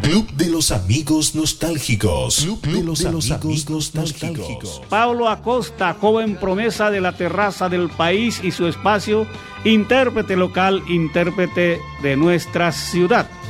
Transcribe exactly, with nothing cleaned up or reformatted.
Club de los Amigos Nostálgicos. Club, Club de los, de los Amigos, amigos nostálgicos. nostálgicos. Paulo Acosta, joven promesa de la terraza del país y su espacio, intérprete local, intérprete de nuestra ciudad.